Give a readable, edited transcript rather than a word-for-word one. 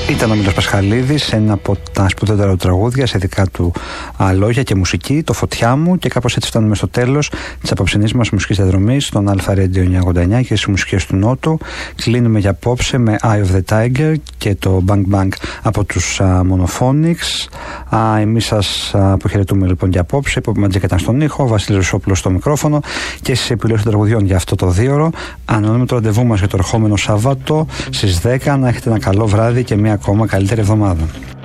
Ήταν ο Μήλος Πασχαλίδης, ένα από τα σπουδαιότερα τραγούδια σε δικά του λόγια και μουσική, το Φωτιά μου, και κάπως έτσι φτάνουμε στο τέλος της απόψινής μας μουσικής διαδρομής στον Αλφα Radio 989 και στις μουσικές του Νότου. Κλείνουμε για απόψε με Eye of the Tiger και το Bang Bang από τους Monophonics. Εμείς σας αποχαιρετούμε λοιπόν για απόψε. Που Ματζέκα ήταν στον ήχο, ο Βασίλης Ρουσόπουλος στο μικρόφωνο και στις επιλογές των τραγουδιών για αυτό το 2ωρο. Ανανεώνουμε το ραντεβού μας για το ερχόμενο Σάββατο στις 10. Να έχετε ένα καλό βράδυ και μια ακόμα καλύτερη εβδομάδα.